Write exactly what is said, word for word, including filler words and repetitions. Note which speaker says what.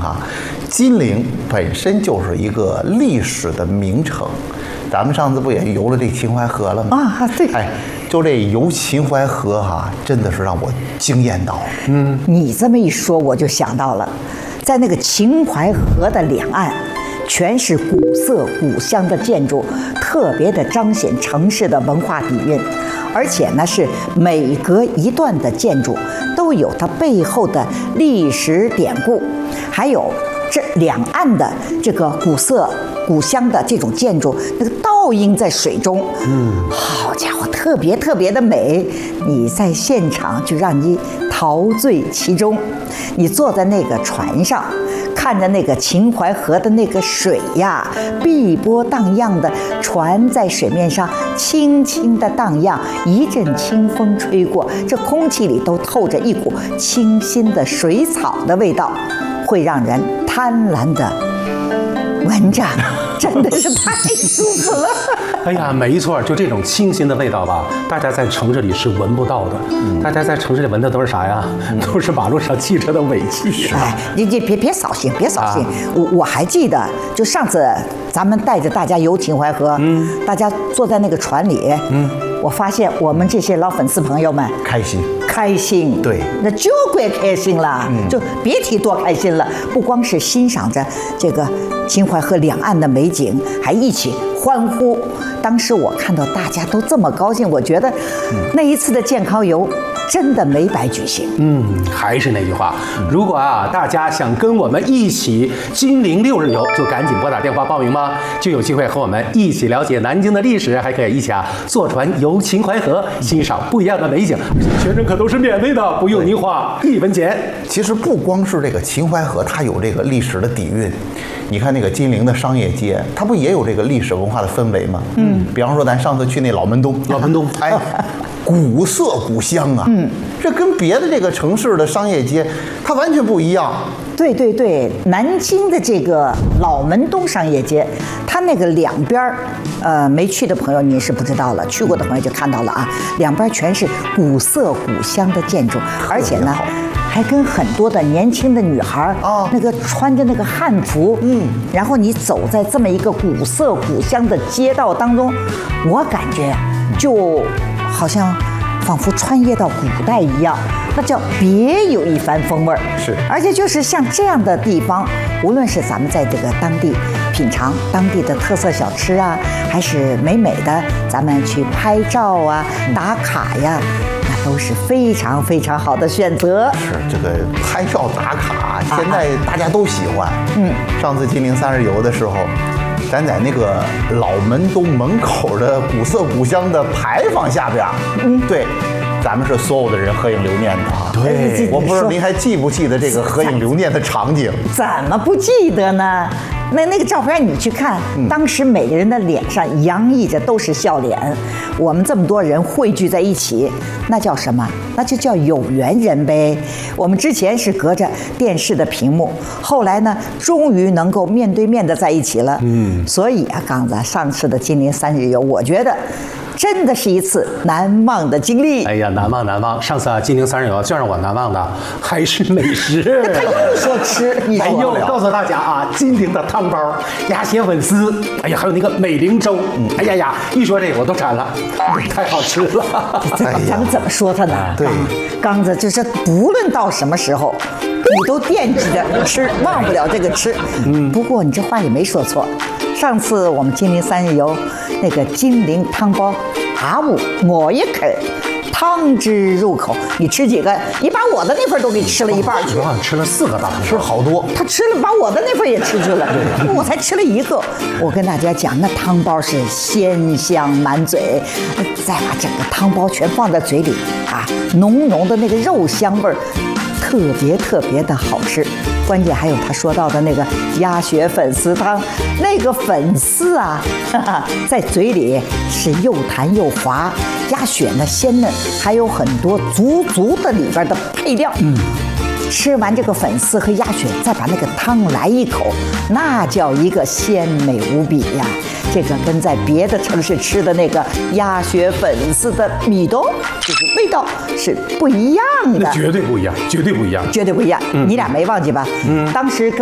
Speaker 1: 哈，金陵本身就是一个历史的名城。咱们上次不也游了这秦淮河了吗？
Speaker 2: 啊，对。
Speaker 1: 哎，就这游秦淮河哈，真的是让我惊艳到了。
Speaker 2: 嗯，你这么一说，我就想到了，在那个秦淮河的两岸，全是古色古香的建筑，特别的彰显城市的文化底蕴。而且呢，是每隔一段的建筑都有它背后的历史典故，还有这两岸的这个古色古香的这种建筑，那个倒映在水中，嗯，好家伙，特别特别的美。你在现场就让你陶醉其中，你坐在那个船上，看着那个秦淮河的那个水呀，碧波荡漾的船在水面上轻轻的荡漾，一阵清风吹过，这空气里都透着一股清新的水草的味道，会让人贪婪的闻着，真的是太舒服了。
Speaker 3: 哎呀，没错，就这种清新的味道吧，大家在城市里是闻不到的。嗯、大家在城市里闻的都是啥呀？嗯、都是马路上汽车的尾气。
Speaker 2: 哎，你你别别扫兴，别扫兴。啊、我我还记得，就上次咱们带着大家游秦淮河，嗯，大家坐在那个船里，嗯，我发现我们这些老粉丝朋友们
Speaker 1: 开心。
Speaker 2: 开心，
Speaker 1: 对，
Speaker 2: 那就怪开心了，嗯、就别提多开心了。不光是欣赏着这个秦淮河两岸的美景，还一起欢呼。当时我看到大家都这么高兴，我觉得那一次的健康游真的没白举行。
Speaker 3: 嗯，还是那句话，如果啊大家想跟我们一起金陵六日游，就赶紧拨打电话报名吧，就有机会和我们一起了解南京的历史，还可以一起啊坐船游秦淮河，欣赏不一样的美景。全程可都是免费的，不用您花一分钱。
Speaker 1: 其实不光是这个秦淮河，它有这个历史的底蕴。你看那个金陵的商业街，它不也有这个历史文化的氛围吗？嗯，比方说咱上次去那老门东，
Speaker 3: 老门东，
Speaker 1: 哎，古色古香啊，嗯，这跟别的这个城市的商业街，它完全不一样。
Speaker 2: 对对对，南京的这个老门东商业街，它那个两边儿，呃，没去的朋友您是不知道了，去过的朋友就看到了啊，两边全是古色古香的建筑，而且呢，还跟很多的年轻的女孩啊，那个穿着那个汉服，嗯，然后你走在这么一个古色古香的街道当中，我感觉就好像仿佛穿越到古代一样，那叫别有一番风味儿。
Speaker 1: 是，
Speaker 2: 而且就是像这样的地方，无论是咱们在这个当地品尝当地的特色小吃啊，还是美美的咱们去拍照啊、打卡呀，那都是非常非常好的选择。
Speaker 1: 是，这个拍照打卡，现在大家都喜欢。嗯，上次金陵三日游的时候，咱在那个老门东门口的古色古香的牌坊下边，嗯，对，咱们是所有的人合影留念的啊。
Speaker 2: 对，
Speaker 1: 我不知道您还记不记得这个合影留念的场景？
Speaker 2: 怎么不记得呢？那那个照片你去看，当时每个人的脸上洋溢着都是笑脸。我们这么多人汇聚在一起，那叫什么？那就叫有缘人呗。我们之前是隔着电视的屏幕，后来呢，终于能够面对面的在一起了。嗯，所以啊，刚才上次的金陵三日游，我觉得真的是一次难忘的经历。
Speaker 3: 哎呀，难忘难忘！上次啊，金陵三日游最让我难忘的还是美食。
Speaker 2: 他又说吃，你
Speaker 3: 哎呦，告诉大家啊，金陵的汤包、鸭血粉丝，哎呀，还有那个美龄粥，嗯，哎呀呀，一说这个我都馋了，太好吃了。
Speaker 2: 咱咱们怎么说他呢？
Speaker 1: 对，
Speaker 2: 刚子就是不论到什么时候，你都惦记着吃，忘不了这个吃。嗯，不过你这话也没说错。上次我们金陵三日游，那个金陵汤包，啊呜，我一啃，汤汁入口。你吃几个？你把我的那份都给吃了一半去。
Speaker 3: 我好像吃了四个大汤，
Speaker 1: 吃好多。
Speaker 2: 他吃了，把我的那份也吃去了，我才吃了一个。我跟大家讲，那汤包是鲜香满嘴，再把整个汤包全放在嘴里啊，浓浓的那个肉香味儿。特别特别的好吃，关键还有他说到的那个鸭血粉丝汤，那个粉丝啊，哈哈，在嘴里是又弹又滑，鸭血呢鲜嫩，还有很多足足的里边的配料。嗯，吃完这个粉丝和鸭血，再把那个汤来一口，那叫一个鲜美无比呀！这个跟在别的城市吃的那个鸭血粉丝的米豆，就是味道是不一样的，
Speaker 3: 绝对不一样，绝对不一样，
Speaker 2: 绝对不一样。嗯、你俩没忘记吧？嗯，当时跟